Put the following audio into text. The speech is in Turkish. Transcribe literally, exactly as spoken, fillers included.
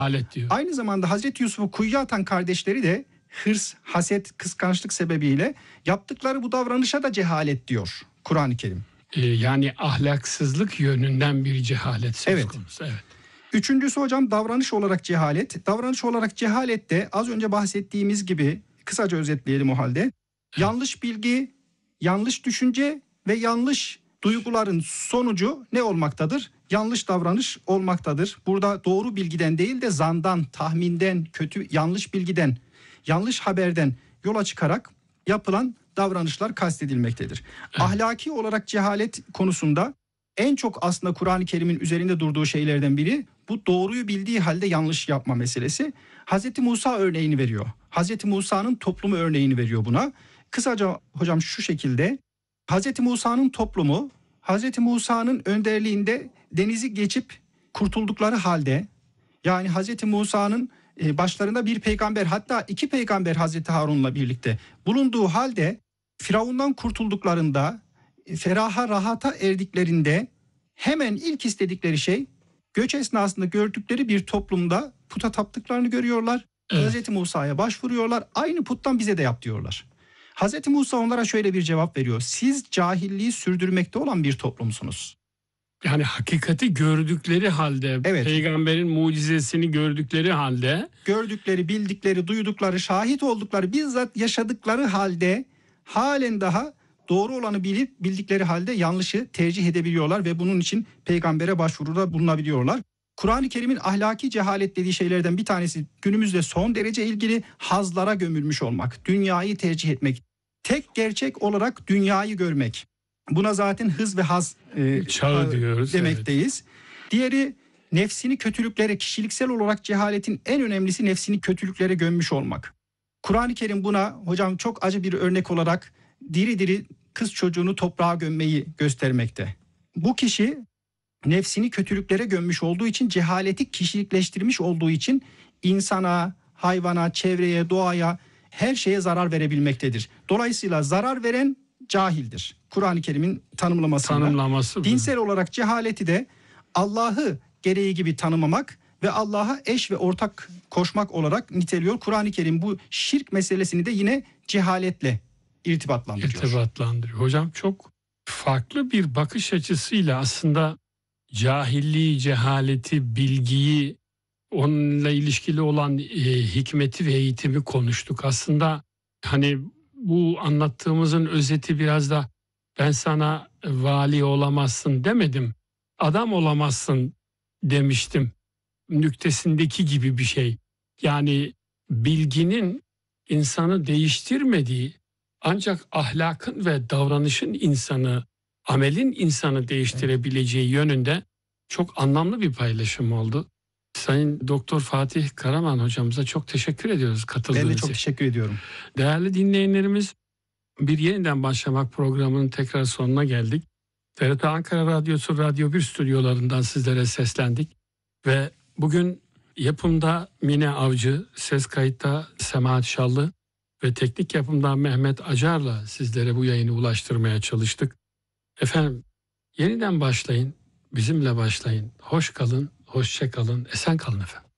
Cehalet diyor. Aynı zamanda Hazreti Yusuf'u kuyuya atan kardeşleri de hırs, haset, kıskançlık sebebiyle yaptıkları bu davranışa da cehalet diyor Kur'an-ı Kerim. Ee, yani ahlaksızlık yönünden bir cehalet söz Evet. konusu. Evet. Üçüncüsü hocam davranış olarak cehalet. Davranış olarak cehalet de az önce bahsettiğimiz gibi, kısaca özetleyelim o halde. Evet. Yanlış bilgi, yanlış düşünce ve yanlış duyguların sonucu ne olmaktadır? Yanlış davranış olmaktadır. Burada doğru bilgiden değil de zandan, tahminden, kötü yanlış bilgiden, yanlış haberden yola çıkarak yapılan davranışlar kastedilmektedir. Evet. Ahlaki olarak cehalet konusunda en çok aslında Kur'an-ı Kerim'in üzerinde durduğu şeylerden biri bu doğruyu bildiği halde yanlış yapma meselesi. Hazreti Musa örneğini veriyor. Hazreti Musa'nın toplumu örneğini veriyor buna. Kısaca hocam şu şekilde, Hazreti Musa'nın toplumu Hazreti Musa'nın önderliğinde denizi geçip kurtuldukları halde, yani Hazreti Musa'nın başlarında bir peygamber, hatta iki peygamber Hazreti Harun'la birlikte bulunduğu halde Firavun'dan kurtulduklarında, feraha rahata erdiklerinde hemen ilk istedikleri şey, göç esnasında gördükleri bir toplumda puta taptıklarını görüyorlar. Evet. Hazreti Musa'ya başvuruyorlar. Aynı puttan bize de yap diyorlar. Hazreti Musa onlara şöyle bir cevap veriyor. Siz cahilliği sürdürmekte olan bir toplumsunuz. Yani hakikati gördükleri halde, evet, peygamberin mucizesini gördükleri halde, gördükleri, bildikleri, duydukları, şahit oldukları, bizzat yaşadıkları halde halen daha doğru olanı bilip bildikleri halde yanlışı tercih edebiliyorlar ve bunun için peygambere başvuruda bulunabiliyorlar. Kur'an-ı Kerim'in ahlaki cehalet dediği şeylerden bir tanesi günümüzde son derece ilgili hazlara gömülmüş olmak, dünyayı tercih etmek, tek gerçek olarak dünyayı görmek. Buna zaten hız ve haz e, çağı diyoruz demekteyiz. Evet. Diğeri nefsini kötülüklere, kişiliksel olarak cehaletin en önemlisi nefsini kötülüklere gömmüş olmak. Kur'an-ı Kerim buna hocam çok acı bir örnek olarak diri diri kız çocuğunu toprağa gömmeyi göstermekte. Bu kişi nefsini kötülüklere gömmüş olduğu için, cehaleti kişilikleştirmiş olduğu için insana, hayvana, çevreye, doğaya, her şeye zarar verebilmektedir. Dolayısıyla zarar veren cahildir. Kur'an-ı Kerim'in tanımlamasında. Tanımlaması. Dinsel olarak cehaleti de Allah'ı gereği gibi tanımamak ve Allah'a eş ve ortak koşmak olarak niteliyor. Kur'an-ı Kerim bu şirk meselesini de yine cehaletle irtibatlandırıyor. İrtibatlandırıyor. Hocam çok farklı bir bakış açısıyla aslında cahilliği, cehaleti, bilgiyi, onunla ilişkili olan e, hikmeti ve eğitimi konuştuk. Aslında hani bu anlattığımızın özeti biraz da ben sana vali olamazsın demedim, adam olamazsın demiştim nüktesindeki gibi bir şey. Yani bilginin insanı değiştirmediği, ancak ahlakın ve davranışın insanı, amelin insanı değiştirebileceği yönünde çok anlamlı bir paylaşım oldu. Sayın Doktor Fatih Karaman hocamıza çok teşekkür ediyoruz katıldığınız için. Ben de çok teşekkür ediyorum. Değerli dinleyenlerimiz, bir yeniden başlamak programının tekrar sonuna geldik. T R T Ankara Radyosu Radyo bir stüdyolarından sizlere seslendik ve bugün yapımda Mine Avcı, ses kayıtta Semahat Şallı ve teknik yapımda Mehmet Acar'la sizlere bu yayını ulaştırmaya çalıştık. Efendim, yeniden başlayın, bizimle başlayın. Hoş kalın, hoşça kalın, esen kalın efendim.